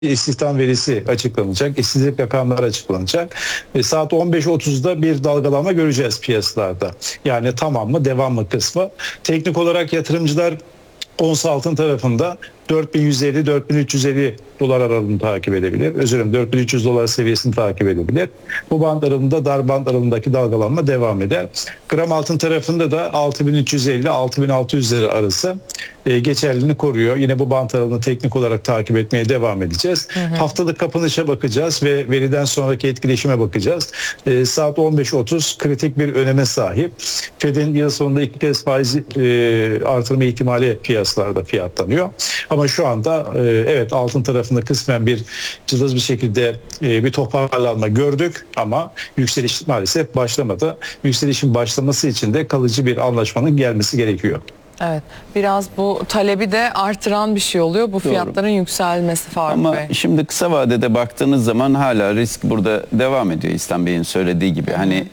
istihdam verisi açıklanacak, işsizlik rakamları açıklanacak ve saat 15.30'da bir dalgalanma göreceğiz piyasalarda. Yani tamam mı, devam mı kısmı. Teknik olarak yatırımcılar ons altın tarafında 4150-4350 dolar aralığını takip edebilir. Özür dilerim, 4300 dolar seviyesini takip edebilir. Bu band aralığında, dar band aralığındaki dalgalanma devam eder. Gram altın tarafında da 6350-6600 lira arası geçerliliğini koruyor. Yine bu band aralığını teknik olarak takip etmeye devam edeceğiz. Haftalık kapanışa bakacağız ve veriden sonraki etkileşime bakacağız. Saat 15.30 kritik bir öneme sahip. Fed'in yıl sonunda 2 kez faiz artırma ihtimali piyasalarda fiyatlanıyor. Ama şu anda evet, altın tarafında kısmen bir cılız bir şekilde bir toparlanma gördük ama yükseliş maalesef başlamadı. Yükselişin başlaması için de kalıcı bir anlaşmanın gelmesi gerekiyor. Evet, biraz bu talebi de artıran bir şey oluyor bu fiyatların yükselmesi Faruk Ama Bey. şimdi kısa vadede baktığınız zaman hala risk burada devam ediyor, İslam Bey'in söylediği gibi. Hani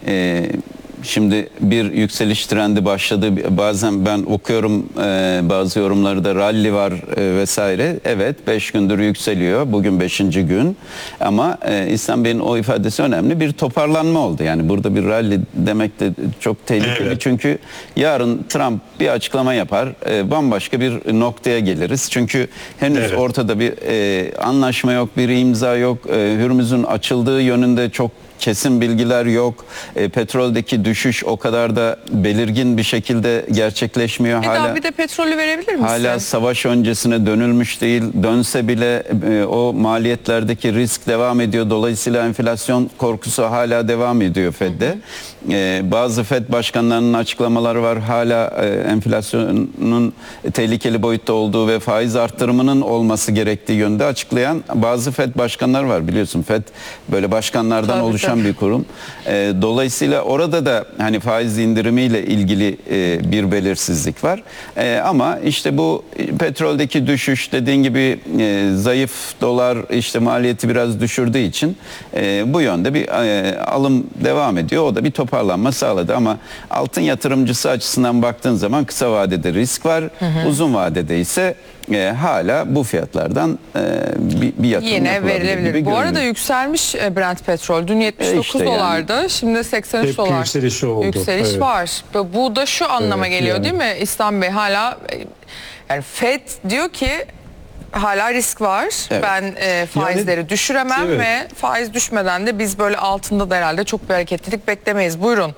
şimdi bir yükseliş trendi başladı. Bazen ben okuyorum bazı yorumlarda rally var vesaire. Evet, 5 gündür yükseliyor. Bugün 5. gün. Ama İslam Bey'in o ifadesi önemli. Bir toparlanma oldu. Yani burada bir rally demek de çok tehlikeli. Evet. Çünkü yarın Trump bir açıklama yapar. Bambaşka bir noktaya geliriz. Çünkü henüz ortada bir anlaşma yok, bir imza yok. Hürmüz'ün açıldığı yönünde çok kesin bilgiler yok. Petroldeki düşüş o kadar da belirgin bir şekilde gerçekleşmiyor. Bir de petrolü verebilir misin? Hala savaş öncesine dönülmüş değil. Dönse bile o maliyetlerdeki risk devam ediyor. Dolayısıyla enflasyon korkusu hala devam ediyor Fed'de. Bazı Fed başkanlarının açıklamaları var. Hala enflasyonun tehlikeli boyutta olduğu ve faiz arttırımının olması gerektiği yönde açıklayan bazı Fed başkanlar var. Biliyorsun Fed böyle başkanlardan oluşan bir kurum. Dolayısıyla orada da hani faiz indirimiyle ilgili bir belirsizlik var. Ama işte bu petroldeki düşüş, dediğin gibi zayıf dolar işte maliyeti biraz düşürdüğü için bu yönde bir alım devam ediyor. O da bir toparlanma sağladı ama altın yatırımcısı açısından baktığın zaman kısa vadede risk var. Uzun vadede ise hala bu fiyatlardan bir yatırım yine verilebilir. Bu arada yükselmiş Brent petrol. Dün 79 dolardı. Yani. Şimdi 83 dolar. Yükselişi oldu. Yükseliş var. Bu da şu anlama geliyor yani. Değil mi İslam Bey? Hala yani Fed diyor ki hala risk var. Evet. Ben faizleri düşüremem ve faiz düşmeden de biz böyle altında da herhalde çok bir hareketlilik beklemeyiz. Buyurun.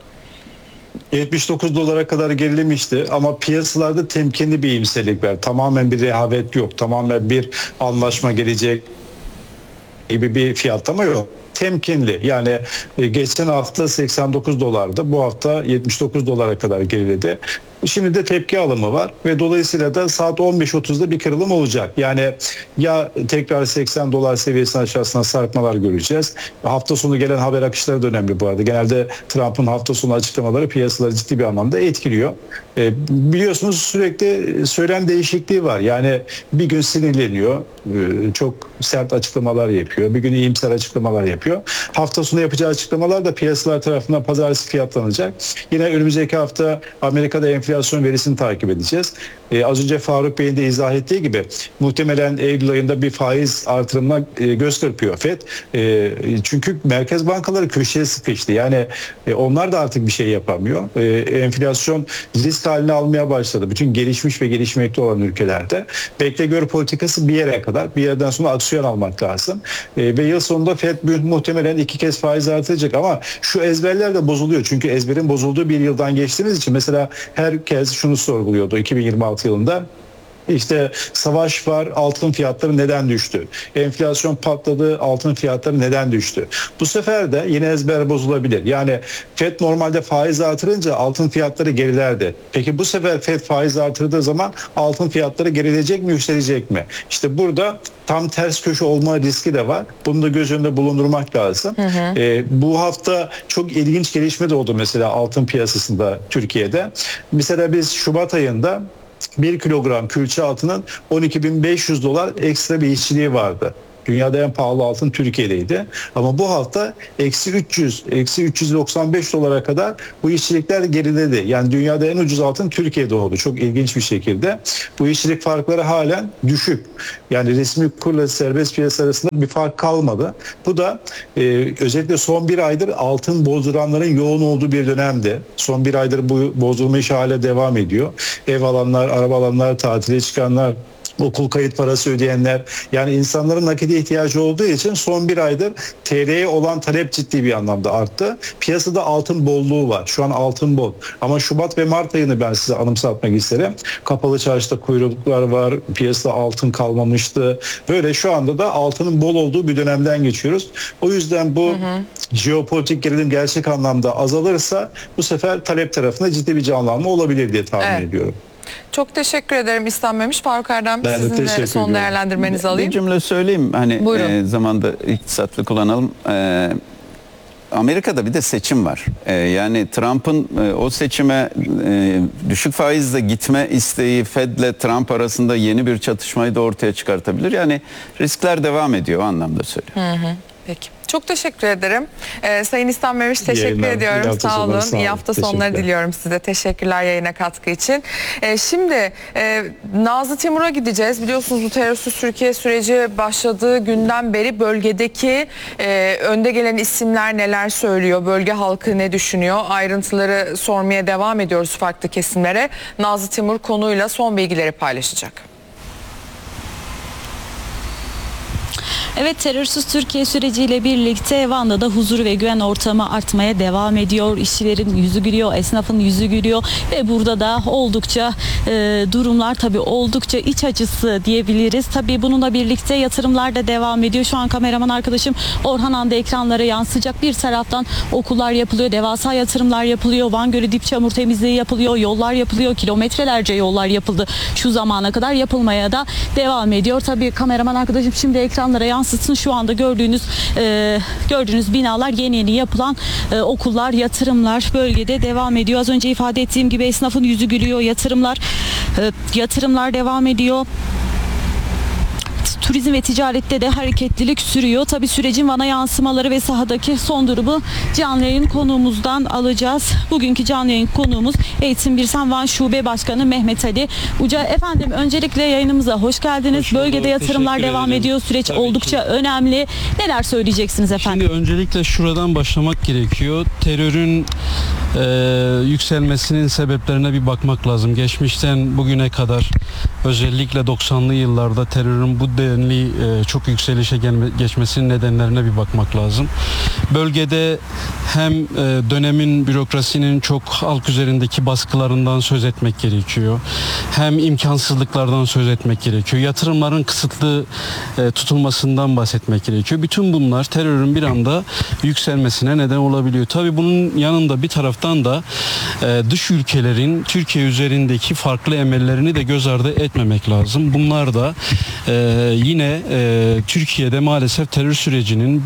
79 dolara kadar gerilemişti ama piyasalarda temkinli bir iyimserlik var. Tamamen bir rehavet yok. Tamamen bir anlaşma gelecek gibi bir fiyatlama yok. Temkinli. Yani geçen hafta 89 dolardı. Bu hafta 79 dolara kadar geriledi. Şimdi de tepki alımı var ve dolayısıyla da saat 15.30'da bir kırılım olacak. Yani ya tekrar 80 dolar seviyesinin aşağısına sarkmalar göreceğiz. Hafta sonu gelen haber akışları da önemli bu arada. Genelde Trump'ın hafta sonu açıklamaları piyasaları ciddi bir anlamda etkiliyor. Biliyorsunuz sürekli söylem değişikliği var. Yani bir gün sinirleniyor, çok sert açıklamalar yapıyor. Bir gün iyimser açıklamalar yapıyor. Hafta sonu yapacağı açıklamalar da piyasalar tarafından pazartesi fiyatlanacak. Yine önümüzdeki hafta Amerika'da enflasyon verisini takip edeceğiz. Az önce Faruk Bey'in de izah ettiği gibi muhtemelen Eylül ayında bir faiz artırımına göz kırpıyor FED. Çünkü merkez bankaları köşeye sıkıştı. Yani onlar da artık bir şey yapamıyor. Enflasyon risk haline almaya başladı. Bütün gelişmiş ve gelişmekte olan ülkelerde. Bekle gör politikası bir yere kadar. Bir yerden sonra aksiyon almak lazım. Ve yıl sonunda FED muhtemelen 2 kez faiz artıracak ama şu ezberler de bozuluyor. Çünkü ezberin bozulduğu bir yıldan geçtiğimiz için mesela herkes şunu sorguluyordu 2026 yılında. İşte savaş var, altın fiyatları neden düştü? Enflasyon patladı, altın fiyatları neden düştü? Bu sefer de yine ezber bozulabilir. Yani FED normalde faiz artırınca altın fiyatları gerilerdi. Peki bu sefer FED faiz artırdığı zaman altın fiyatları gerilecek mi, yükselecek mi? İşte burada tam ters köşe olma riski de var. Bunu da göz önünde bulundurmak lazım. Bu hafta çok ilginç gelişme de oldu mesela altın piyasasında Türkiye'de. Mesela biz Şubat ayında 1 kilogram külçe altının 12.500 dolar ekstra bir işçiliği vardı. Dünyada en pahalı altın Türkiye'deydi. Ama bu hafta eksi 300, eksi 395 dolara kadar bu işçilikler geriledi. Yani dünyada en ucuz altın Türkiye'de oldu. Çok ilginç bir şekilde. Bu işçilik farkları halen düşük. Yani resmi kurla serbest piyasa arasında bir fark kalmadı. Bu da özellikle son bir aydır altın bozduranların yoğun olduğu bir dönemde. Son bir aydır bu bozulma işi hala devam ediyor. Ev alanlar, araba alanlar, tatile çıkanlar, okul kayıt parası ödeyenler, yani insanların nakide ihtiyacı olduğu için son bir aydır TL'ye olan talep ciddi bir anlamda arttı. Piyasada altın bolluğu var. Şu an altın bol. Ama Şubat ve Mart ayını ben size anımsatmak isterim. Kapalı çarşıda kuyruklar var. Piyasada altın kalmamıştı. Böyle şu anda da altının bol olduğu bir dönemden geçiyoruz. O yüzden bu jeopolitik gerilim gerçek anlamda azalırsa bu sefer talep tarafında ciddi bir canlanma olabilir diye tahmin ediyorum. Çok teşekkür ederim İhsan Memiş. Faruk Erdem, Ben de sizin de teşekkür son ediyorum. değerlendirmenizi alayım. Bir cümle söyleyeyim. Hani zamanda iktisatlı kullanalım. Amerika'da bir de seçim var. Yani Trump'ın o seçime düşük faizle gitme isteği Fed'le Trump arasında yeni bir çatışmayı da ortaya çıkartabilir. Yani riskler devam ediyor, o anlamda söylüyorum. Peki. Çok teşekkür ederim. Sayın İhsan Memiş, teşekkür Yayınlar, ediyorum. Sağ olun. İyi hafta sonları diliyorum size. Teşekkürler yayına katkı için. Şimdi Nazlı Timur'a gideceğiz. Biliyorsunuz bu terörsüz Türkiye süreci başladığı günden beri bölgedeki önde gelen isimler neler söylüyor? Bölge halkı ne düşünüyor? Ayrıntıları sormaya devam ediyoruz farklı kesimlere. Nazlı Timur konuyla son bilgileri paylaşacak. Evet, terörsüz Türkiye süreciyle birlikte Van'da da huzur ve güven ortamı artmaya devam ediyor. İşçilerin yüzü gülüyor, esnafın yüzü gülüyor ve burada da oldukça durumlar tabii oldukça iç acısı diyebiliriz. Tabii bununla birlikte yatırımlar da devam ediyor. Şu an kameraman arkadaşım Orhan Han da ekranlara yansıyacak. Bir taraftan okullar yapılıyor, devasa yatırımlar yapılıyor. Van Gölü dip çamur temizliği yapılıyor, yollar yapılıyor, kilometrelerce yollar yapıldı. Şu zamana kadar yapılmaya da devam ediyor. Tabii kameraman arkadaşım şimdi ekranlara yansıtsın. Şu anda gördüğünüz binalar yeni yapılan okullar, yatırımlar bölgede devam ediyor. Az önce ifade ettiğim gibi esnafın yüzü gülüyor, yatırımlar devam ediyor. Turizm ve ticarette de hareketlilik sürüyor. Tabii sürecin Van'a yansımaları ve sahadaki son durumu canlı yayın konuğumuzdan alacağız. Bugünkü canlı yayın konuğumuz Eğitim Birsen Van Şube Başkanı Mehmet Ali Uca. Efendim, öncelikle yayınımıza hoş geldiniz. Hoş bulduk, bölgede yatırımlar devam ederim. ediyor. Süreç Tabii oldukça önemli. Neler söyleyeceksiniz efendim? Şimdi öncelikle şuradan başlamak gerekiyor. Terörün yükselmesinin sebeplerine bir bakmak lazım. Geçmişten bugüne kadar özellikle 90'lı yıllarda terörün bu denli çok yükselişe geçmesinin nedenlerine bir bakmak lazım. Bölgede hem dönemin bürokrasinin çok halk üzerindeki baskılarından söz etmek gerekiyor. Hem imkansızlıklardan söz etmek gerekiyor. Yatırımların kısıtlı tutulmasından bahsetmek gerekiyor. Bütün bunlar terörün bir anda yükselmesine neden olabiliyor. Tabii bunun yanında bir taraftan da dış ülkelerin Türkiye üzerindeki farklı emellerini de göz ardı etmemek lazım. Bunlar da yine Türkiye'de maalesef terör sürecinin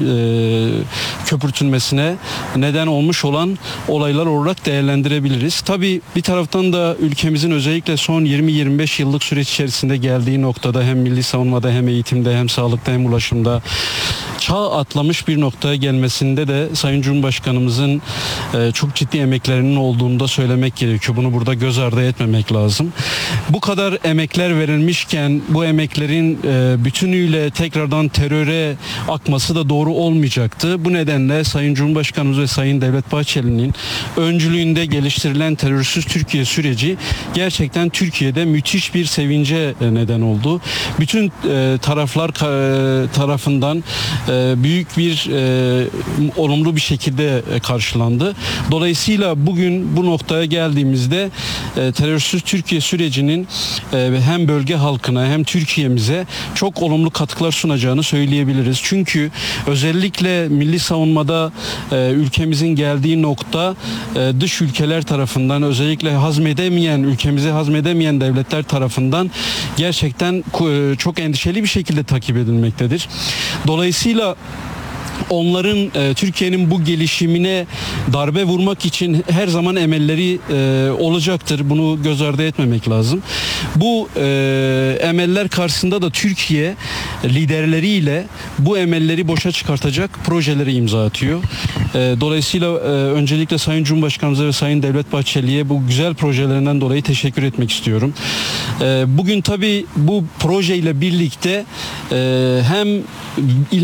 köpürtülmesine neden olmuş olan olaylar olarak değerlendirebiliriz. Tabii bir taraftan da ülkemizin özellikle son 20-25 yıllık süreç içerisinde geldiği noktada hem milli savunmada hem eğitimde hem sağlıkta hem ulaşımda çağ atlamış bir noktaya gelmesinde de Sayın Cumhurbaşkanımızın çok ciddi emeklerinin olduğunu da söylemek gerekiyor. Bunu burada göz ardı etmemek lazım. Bu kadar emekler verilmişken bu emeklerin bütünüyle tekrardan teröre akması da doğru olmayacaktı. Bu nedenle Sayın Cumhurbaşkanımız ve Sayın Devlet Bahçeli'nin öncülüğünde geliştirilen terörsüz Türkiye süreci gerçekten Türkiye'de müthiş bir sevince neden oldu. Bütün taraflar tarafından büyük bir olumlu bir şekilde karşılandı. Dolayısıyla bugün bu noktaya geldiğimizde terörsüz Türkiye sürecinin hem bölge halkına hem Türkiye'mize çok olumlu katkılar sunacağını söyleyebiliriz. Çünkü özellikle milli savunmada ülkemizin geldiği nokta dış ülkeler tarafından, özellikle ülkemizi hazmedemeyen devletler tarafından gerçekten çok endişeli bir şekilde takip edilmektedir. Dolayısıyla onların Türkiye'nin bu gelişimine darbe vurmak için her zaman emelleri olacaktır. Bunu göz ardı etmemek lazım. Bu emeller karşısında da Türkiye liderleriyle bu emelleri boşa çıkartacak projeleri imza atıyor. Dolayısıyla öncelikle Sayın Cumhurbaşkanımıza ve Sayın Devlet Bahçeli'ye bu güzel projelerinden dolayı teşekkür etmek istiyorum. Bugün tabii bu projeyle birlikte hem